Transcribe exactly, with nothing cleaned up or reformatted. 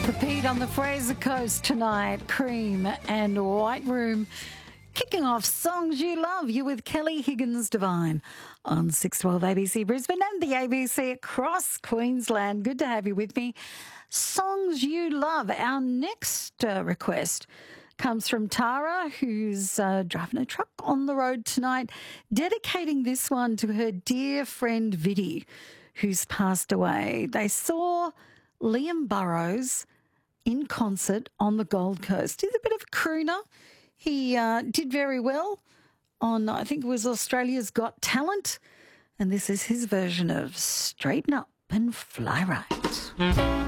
Repeat on the Fraser Coast tonight. Cream and White Room. Kicking off Songs You Love. You with Kelly Higgins Devine on six twelve A B C Brisbane and the A B C across Queensland. Good to have you with me. Songs You Love. Our next uh, request comes from Tara, who's uh, driving a truck on the road tonight, dedicating this one to her dear friend Viddy, who's passed away. They saw Liam Burrows in concert on the Gold Coast. He's a bit of a crooner. He uh, did very well on, I think it was Australia's Got Talent, and this is his version of Straighten Up and Fly Right.